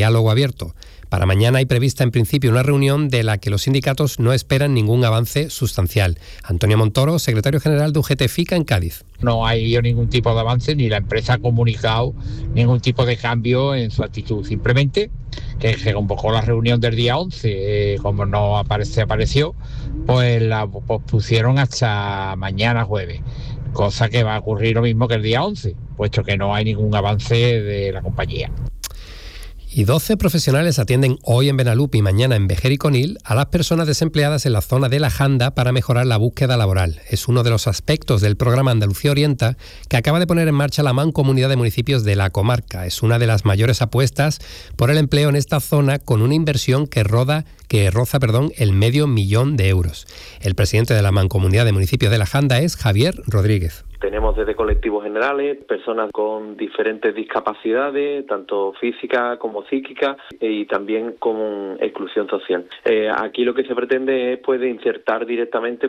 diálogo abierto. Para mañana hay prevista en principio una reunión de la que los sindicatos no esperan ningún avance sustancial. Antonio Montoro, secretario general de UGT FICA en Cádiz. No ha habido ningún tipo de avance, ni la empresa ha comunicado ningún tipo de cambio en su actitud. Simplemente que se convocó la reunión del día 11, como no apareció, pues la pospusieron hasta mañana jueves. Cosa que va a ocurrir lo mismo que el día 11, puesto que no hay ningún avance de la compañía. Y 12 profesionales atienden hoy en Benalup y mañana en Vejer y Conil a las personas desempleadas en la zona de La Janda para mejorar la búsqueda laboral. Es uno de los aspectos del programa Andalucía Orienta que acaba de poner en marcha la Mancomunidad de Municipios de la comarca. Es una de las mayores apuestas por el empleo en esta zona, con una inversión que roza el $500,000 de euros. El presidente de la Mancomunidad de Municipios de La Janda es Javier Rodríguez. Tenemos desde colectivos generales, personas con diferentes discapacidades, tanto física como psíquica, y también con exclusión social. Aquí lo que se pretende es insertar directamente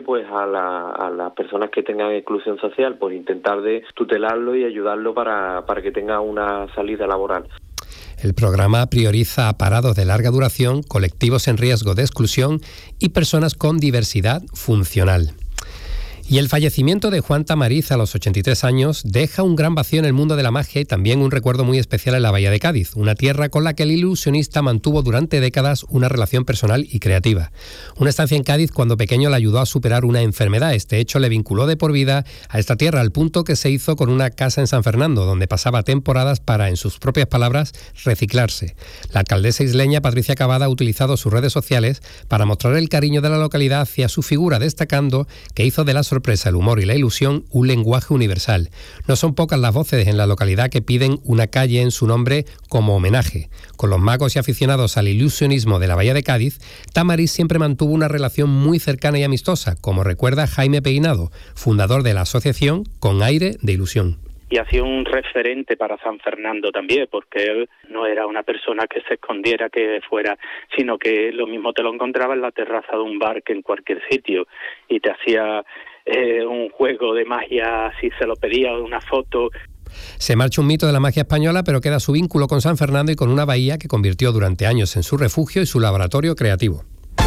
a las personas que tengan exclusión social, intentar de tutelarlo y ayudarlo para que tenga una salida laboral. El programa prioriza a parados de larga duración, colectivos en riesgo de exclusión y personas con diversidad funcional. Y el fallecimiento de Juan Tamariz a los 83 años deja un gran vacío en el mundo de la magia y también un recuerdo muy especial en la Bahía de Cádiz, una tierra con la que el ilusionista mantuvo durante décadas una relación personal y creativa. Una estancia en Cádiz cuando pequeño le ayudó a superar una enfermedad. Este hecho le vinculó de por vida a esta tierra, al punto que se hizo con una casa en San Fernando, donde pasaba temporadas para, en sus propias palabras, reciclarse. La alcaldesa isleña Patricia Cavada ha utilizado sus redes sociales para mostrar el cariño de la localidad hacia su figura, destacando que hizo de la sorpresa, el humor y la ilusión un lenguaje universal. No son pocas las voces en la localidad que piden una calle en su nombre como homenaje. Con los magos y aficionados al ilusionismo de la Bahía de Cádiz, Tamariz siempre mantuvo una relación muy cercana y amistosa, como recuerda Jaime Peinado, fundador de la asociación Con Aire de Ilusión. Y ha sido un referente para San Fernando también, porque él no era una persona que se escondiera, que fuera, sino que lo mismo te lo encontraba en la terraza de un bar que en cualquier sitio, y te hacía un juego de magia si se lo pedía, una foto. Se marcha un mito de la magia española, pero queda su vínculo con San Fernando y con una bahía que convirtió durante años en su refugio y su laboratorio creativo.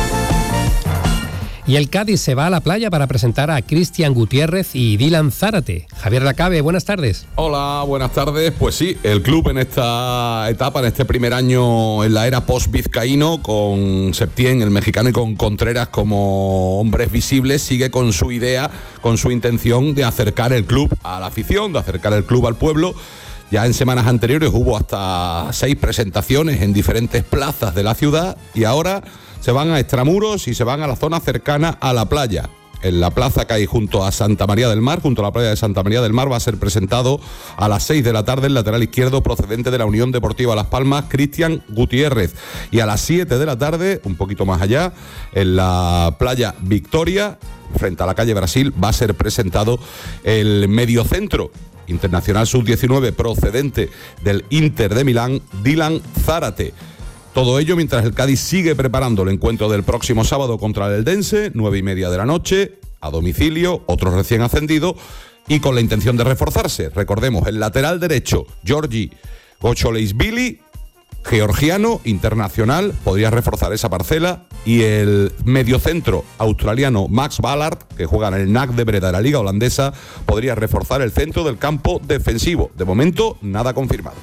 Y el Cádiz se va a la playa para presentar a Cristian Gutiérrez y Dylan Zárate. Javier Lacabe, buenas tardes. Hola, buenas tardes. Pues sí, el club en esta etapa, en este primer año en la era post-vizcaíno, con Septién, el mexicano, y con Contreras como hombres visibles, sigue con su idea, con su intención de acercar el club a la afición, de acercar el club al pueblo. Ya en semanas anteriores hubo hasta 6 presentaciones en diferentes plazas de la ciudad, y ahora se van a Extramuros y se van a la zona cercana a la playa. En la plaza que hay junto a Santa María del Mar, junto a la playa de Santa María del Mar, va a ser presentado a las 6 de la tarde el lateral izquierdo procedente de la Unión Deportiva Las Palmas, Cristian Gutiérrez. Y a las 7 de la tarde, un poquito más allá, en la playa Victoria, frente a la calle Brasil, va a ser presentado el mediocentro internacional sub-19 procedente del Inter de Milán, Dylan Zárate. Todo ello mientras el Cádiz sigue preparando el encuentro del próximo sábado contra el Eldense, 9:30 de la noche, a domicilio, otro recién ascendido, y con la intención de reforzarse. Recordemos, el lateral derecho, Georgi Gocholeisvili, georgiano, internacional, podría reforzar esa parcela, y el mediocentro australiano Max Ballard, que juega en el NAC de Breda de la Liga Holandesa, podría reforzar el centro del campo defensivo. De momento, nada confirmado.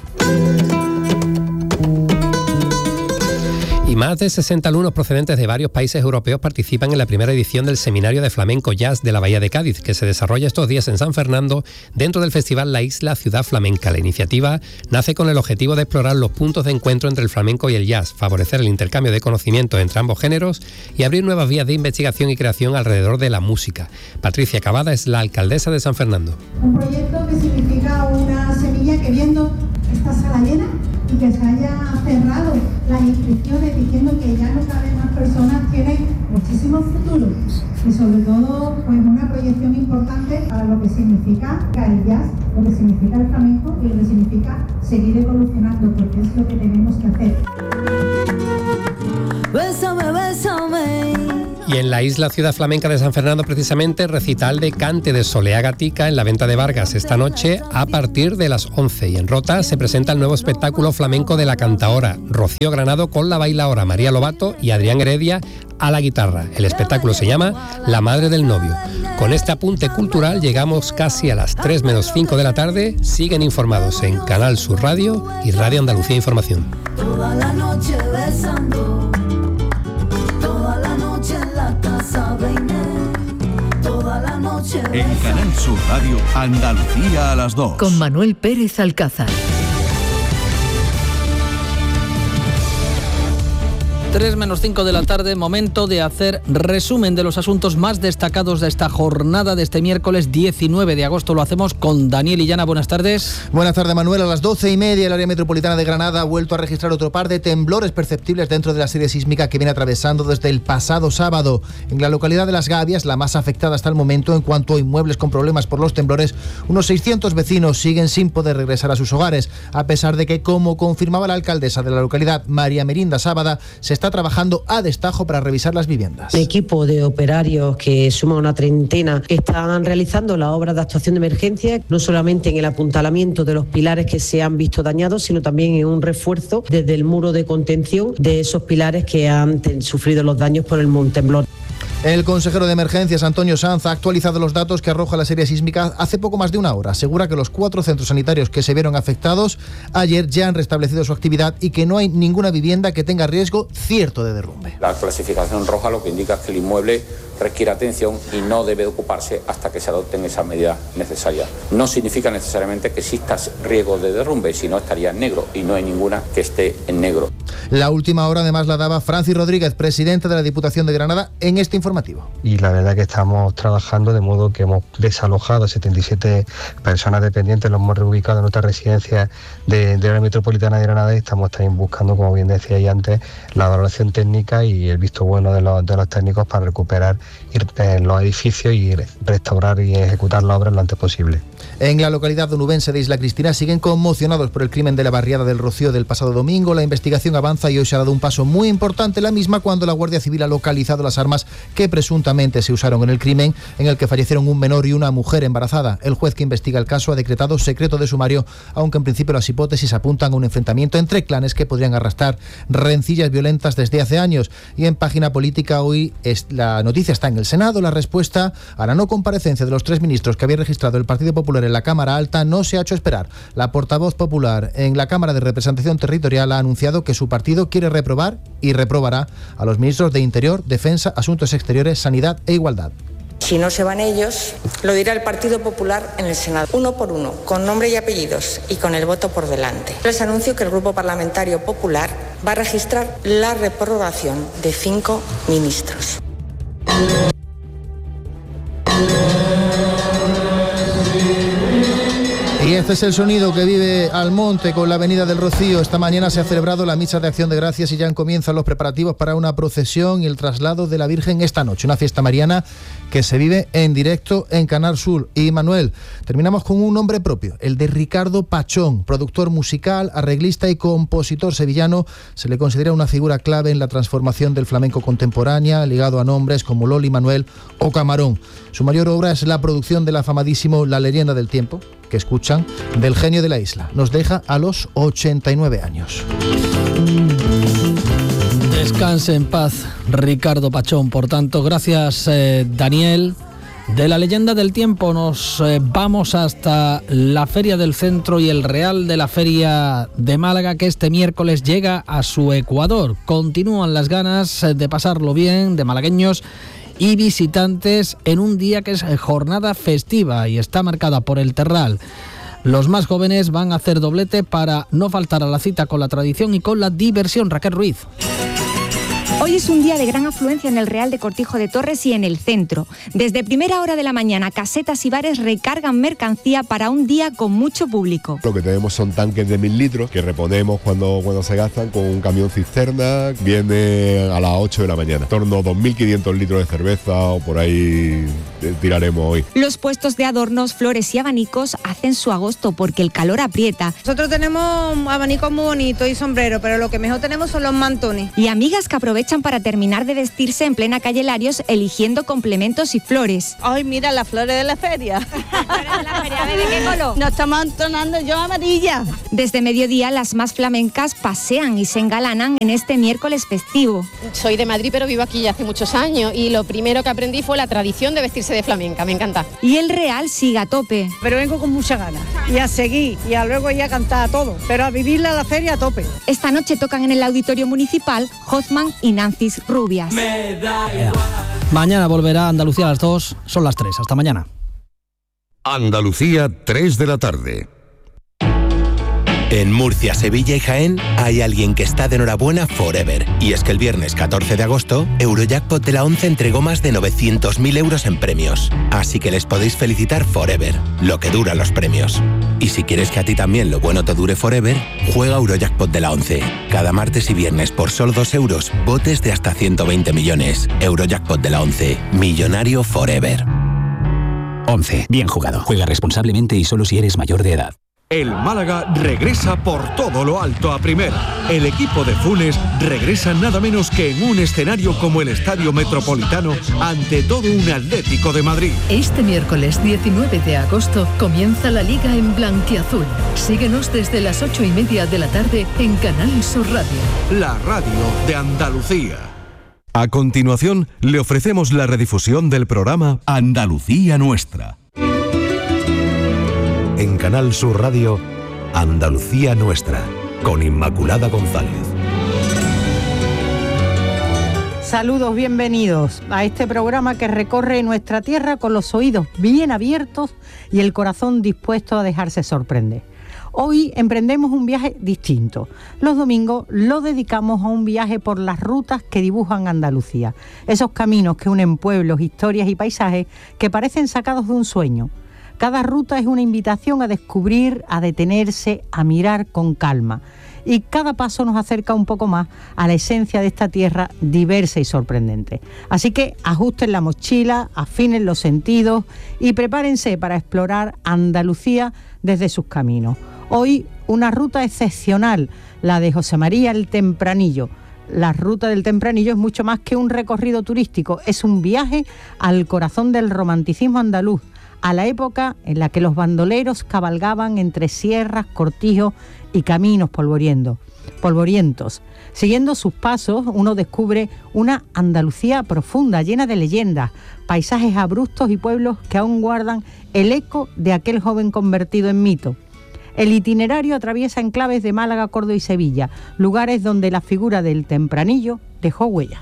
Y más de 60 alumnos procedentes de varios países europeos participan en la primera edición del Seminario de Flamenco Jazz de la Bahía de Cádiz, que se desarrolla estos días en San Fernando, dentro del festival La Isla Ciudad Flamenca. La iniciativa nace con el objetivo de explorar los puntos de encuentro entre el flamenco y el jazz, favorecer el intercambio de conocimientos entre ambos géneros y abrir nuevas vías de investigación y creación alrededor de la música. Patricia Cavada es la alcaldesa de San Fernando. Un proyecto que significa una semilla que, viendo esta sala llena y que se haya cerrado las inscripciones diciendo que ya no caben más personas, tiene muchísimo futuro y sobre todo una proyección importante para lo que significa el jazz, lo que significa el flamenco y lo que significa seguir evolucionando, porque es lo que tenemos que hacer. Bésame, bésame Y en la isla Ciudad Flamenca de San Fernando, precisamente, recital de cante de Soleá Gatica en la Venta de Vargas esta noche a partir de las 11. Y en Rota se presenta el nuevo espectáculo flamenco de la cantaora Rocío Granado con la bailaora María Lobato y Adrián Heredia a la guitarra. El espectáculo se llama La Madre del Novio. Con este apunte cultural llegamos casi a las 3 menos 5 de la tarde. Siguen informados en Canal Sur Radio y Radio Andalucía Información. Toda la noche besando, toda la noche en la casa de Inés, toda la noche besando. En Canal Sur Radio, Andalucía a las 2. Con Manuel Pérez Alcázar. 3 menos 5 de la tarde, momento de hacer resumen de los asuntos más destacados de esta jornada de este miércoles 19 de agosto. Lo hacemos con Daniel Illana. Buenas tardes. Buenas tardes, Manuel. A las 12:30 el área metropolitana de Granada ha vuelto a registrar otro par de temblores perceptibles dentro de la serie sísmica que viene atravesando desde el pasado sábado. En la localidad de Las Gavias, la más afectada hasta el momento en cuanto a inmuebles con problemas por los temblores, unos 600 vecinos siguen sin poder regresar a sus hogares, a pesar de que, como confirmaba la alcaldesa de la localidad, María Merinda Sábada, se está trabajando a destajo para revisar las viviendas. Un equipo de operarios que suma una treintena están realizando las obras de actuación de emergencia, no solamente en el apuntalamiento de los pilares que se han visto dañados, sino también en un refuerzo desde el muro de contención de esos pilares que han sufrido los daños por el temblor. El consejero de Emergencias, Antonio Sanz, ha actualizado los datos que arroja la serie sísmica hace poco más de una hora. Asegura que los 4 centros sanitarios que se vieron afectados ayer ya han restablecido su actividad y que no hay ninguna vivienda que tenga riesgo cierto de derrumbe. La clasificación roja lo que indica es que el inmueble requiere atención y no debe ocuparse hasta que se adopten esas medidas necesarias. No significa necesariamente que exista riesgo de derrumbe, sino estaría en negro, y no hay ninguna que esté en negro. La última hora además la daba Francis Rodríguez, presidente de la Diputación de Granada, en este informativo. Y la verdad que estamos trabajando de modo que hemos desalojado 77 personas dependientes, los hemos reubicado en otras residencias de la metropolitana de Granada, y estamos también buscando, como bien decía antes, la valoración técnica y el visto bueno de los técnicos para recuperar los edificios y restaurar y ejecutar la obra lo antes posible. En la localidad onubense de Isla Cristina siguen conmocionados por el crimen de la barriada del Rocío del pasado domingo. La investigación avanza y hoy se ha dado un paso muy importante en la misma cuando la Guardia Civil ha localizado las armas que presuntamente se usaron en el crimen, en el que fallecieron un menor y una mujer embarazada. El juez que investiga el caso ha decretado secreto de sumario, aunque en principio las hipótesis apuntan a un enfrentamiento entre clanes que podrían arrastrar rencillas violentas desde hace años. Y en página política hoy la noticia está en el Senado. La respuesta a la no comparecencia de los 3 ministros que había registrado el Partido Popular en la Cámara Alta no se ha hecho esperar. La portavoz popular en la Cámara de Representación Territorial ha anunciado que su partido quiere reprobar y reprobará a los ministros de Interior, Defensa, Asuntos Exteriores, Sanidad e Igualdad. Si no se van ellos, lo dirá el Partido Popular en el Senado, uno por uno, con nombre y apellidos y con el voto por delante. Les anuncio que el Grupo Parlamentario Popular va a registrar la reprobación de 5 ministros. Y este es el sonido que vive Almonte con la Avenida del Rocío. Esta mañana se ha celebrado la Misa de Acción de Gracias y ya comienzan los preparativos para una procesión y el traslado de la Virgen esta noche. Una fiesta mariana que se vive en directo en Canal Sur. Y Manuel, terminamos con un nombre propio, el de Ricardo Pachón, productor musical, arreglista y compositor sevillano. Se le considera una figura clave en la transformación del flamenco contemporánea, ligado a nombres como Loli Manuel o Camarón. Su mayor obra es la producción del afamadísimo La Leyenda del Tiempo, que escuchan, del genio de la isla. Nos deja a los 89 años. Descanse en paz, Ricardo Pachón. Por tanto, gracias, Daniel. De La Leyenda del Tiempo nos vamos hasta la Feria del Centro y el Real de la Feria de Málaga, que este miércoles llega a su Ecuador. Continúan las ganas de pasarlo bien de malagueños y visitantes en un día que es jornada festiva y está marcada por el Terral. Los más jóvenes van a hacer doblete para no faltar a la cita con la tradición y con la diversión. Raquel Ruiz. Hoy es un día de gran afluencia en el Real de Cortijo de Torres y en el centro. Desde primera hora de la mañana, casetas y bares recargan mercancía para un día con mucho público. Lo que tenemos son tanques de 1000 litros que reponemos cuando se gastan con un camión cisterna. Viene a las 8 de la mañana. En torno a 2.500 litros de cerveza o por ahí tiraremos hoy. Los puestos de adornos, flores y abanicos hacen su agosto porque el calor aprieta. Nosotros tenemos abanicos muy bonitos y sombreros, pero lo que mejor tenemos son los mantones. Y amigas que aprovechan aprovechan para terminar de vestirse en plena calle Larios, eligiendo complementos y flores. Ay, mira las flores de la feria. ¿De qué color? Nos estamos entonando yo amarilla. Desde mediodía, las más flamencas pasean y se engalanan en este miércoles festivo. Soy de Madrid, pero vivo aquí ya hace muchos años y lo primero que aprendí fue la tradición de vestirse de flamenca, me encanta. Y el Real sigue a tope. Pero vengo con mucha ganas y a seguir y a luego ya cantar a todo, pero a vivirla la feria a tope. Esta noche tocan en el Auditorio Municipal Hoffman y Nancis Rubias. Mañana volverá Andalucía a las 2, son las 3. Hasta mañana. Andalucía, 3 de la tarde. En Murcia, Sevilla y Jaén hay alguien que está de enhorabuena forever. Y es que el viernes 14 de agosto, Eurojackpot de la 11 entregó más de 900.000 euros en premios. Así que les podéis felicitar forever, lo que dura los premios. Y si quieres que a ti también lo bueno te dure forever, juega Eurojackpot de la 11. Cada martes y viernes por solo 2 euros, botes de hasta 120 millones. Eurojackpot de la 11. Millonario forever. 11. Bien jugado. Juega responsablemente y solo si eres mayor de edad. El Málaga regresa por todo lo alto a primera. El equipo de Funes regresa nada menos que en un escenario como el Estadio Metropolitano ante todo un Atlético de Madrid. Este miércoles 19 de agosto comienza la Liga en blanquiazul. Síguenos desde las 8:30 de la tarde en Canal Sur Radio. La radio de Andalucía. A continuación, le ofrecemos la redifusión del programa Andalucía Nuestra. En Canal Sur Radio, Andalucía Nuestra, con Inmaculada González. Saludos, bienvenidos a este programa que recorre nuestra tierra con los oídos bien abiertos y el corazón dispuesto a dejarse sorprender. Hoy emprendemos un viaje distinto. Los domingos lo dedicamos a un viaje por las rutas que dibujan Andalucía. Esos caminos que unen pueblos, historias y paisajes que parecen sacados de un sueño. Cada ruta es una invitación a descubrir, a detenerse, a mirar con calma. Y cada paso nos acerca un poco más a la esencia de esta tierra diversa y sorprendente. Así que ajusten la mochila, afinen los sentidos y prepárense para explorar Andalucía desde sus caminos. Hoy una ruta excepcional, la de José María el Tempranillo. La ruta del Tempranillo es mucho más que un recorrido turístico, es un viaje al corazón del romanticismo andaluz, a la época en la que los bandoleros cabalgaban entre sierras, cortijos y caminos polvorientos. Siguiendo sus pasos, uno descubre una Andalucía profunda, llena de leyendas, paisajes abruptos y pueblos que aún guardan el eco de aquel joven convertido en mito. El itinerario atraviesa enclaves de Málaga, Córdoba y Sevilla, lugares donde la figura del Tempranillo dejó huella.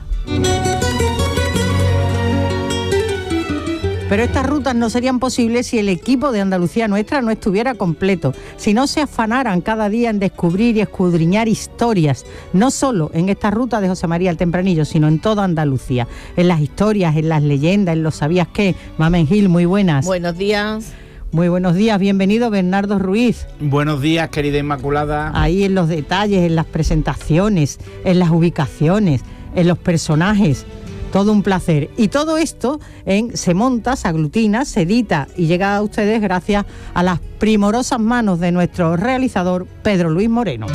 Pero estas rutas no serían posibles si el equipo de Andalucía Nuestra no estuviera completo, si no se afanaran cada día en descubrir y escudriñar historias, no solo en esta ruta de José María el Tempranillo, sino en toda Andalucía, en las historias, en las leyendas, en los sabías qué. Mamen Gil, muy buenas. Buenos días. Muy buenos días, bienvenido Bernardo Ruiz. Buenos días, querida Inmaculada. Ahí en los detalles, en las presentaciones, en las ubicaciones, en los personajes. Todo un placer. Y todo esto se monta, se aglutina, se edita y llega a ustedes gracias a las primorosas manos de nuestro realizador Pedro Luis Moreno.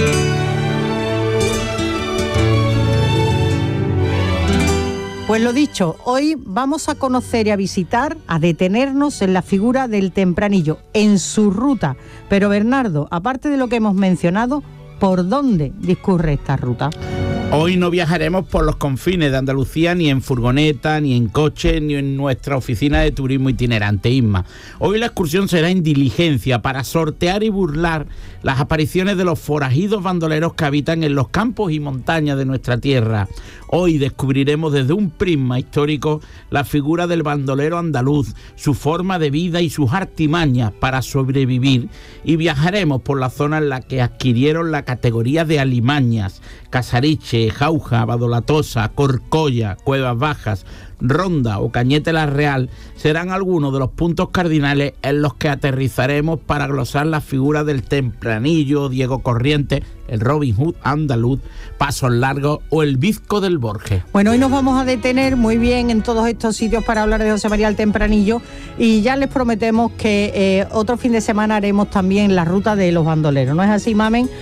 Pues lo dicho, hoy vamos a conocer y a visitar, a detenernos en la figura del Tempranillo, en su ruta. Pero Bernardo, aparte de lo que hemos mencionado, ¿por dónde discurre esta ruta? Hoy no viajaremos por los confines de Andalucía ni en furgoneta, ni en coche, ni en nuestra oficina de turismo itinerante, Isma. Hoy la excursión será en diligencia para sortear y burlar las apariciones de los forajidos bandoleros que habitan en los campos y montañas de nuestra tierra. Hoy descubriremos desde un prisma histórico la figura del bandolero andaluz, su forma de vida y sus artimañas para sobrevivir, y viajaremos por la zona en la que adquirieron la categoría de alimañas: Casariche, Jauja, Badolatosa, Corcolla, Cuevas Bajas, Ronda o Cañete la Real serán algunos de los puntos cardinales en los que aterrizaremos para glosar la figura del Tempranillo, Diego Corrientes, el Robin Hood andaluz, Pasos Largos o el Bizco del Borges. Bueno, hoy nos vamos a detener muy bien en todos estos sitios para hablar de José María el Tempranillo, y ya les prometemos que otro fin de semana haremos también la ruta de los bandoleros. ¿No es así, Mamen?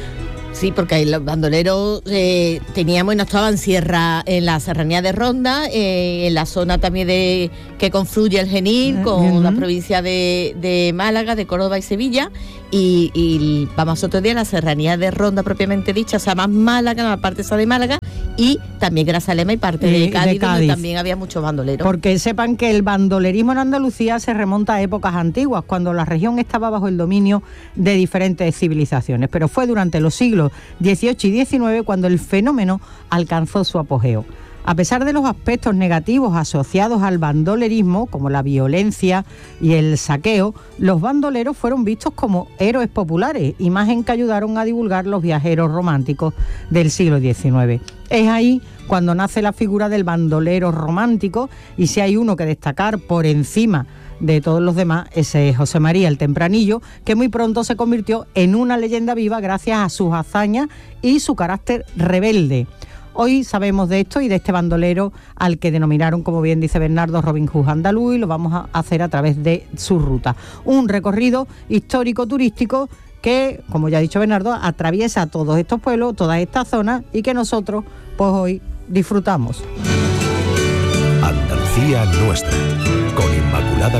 Sí, porque los bandoleros teníamos y no estaban en la serranía de Ronda, en la zona también que confluye el Genil con la provincia de Málaga, de Córdoba y Sevilla, y vamos otro día a la serranía de Ronda propiamente dicha, o sea, más Málaga, la parte esa de Málaga, y también Grazalema y parte de Cádiz, donde también había muchos bandoleros. Porque sepan que el bandolerismo en Andalucía se remonta a épocas antiguas, cuando la región estaba bajo el dominio de diferentes civilizaciones, pero fue durante los siglos XVIII y XIX cuando el fenómeno alcanzó su apogeo. A pesar de los aspectos negativos asociados al bandolerismo, como la violencia y el saqueo, los bandoleros fueron vistos como héroes populares, imagen que ayudaron a divulgar los viajeros románticos del siglo XIX. Es ahí cuando nace la figura del bandolero romántico, y si hay uno que destacar por encima de todos los demás, ese es José María el Tempranillo, que muy pronto se convirtió en una leyenda viva gracias a sus hazañas y su carácter rebelde. Hoy sabemos de esto y de este bandolero al que denominaron, como bien dice Bernardo, Robin Hood andaluz, y lo vamos a hacer a través de su ruta. Un recorrido histórico-turístico que, como ya ha dicho Bernardo, atraviesa todos estos pueblos, todas estas zonas, y que nosotros, pues hoy, disfrutamos. Andalucía nuestra, con Inmaculada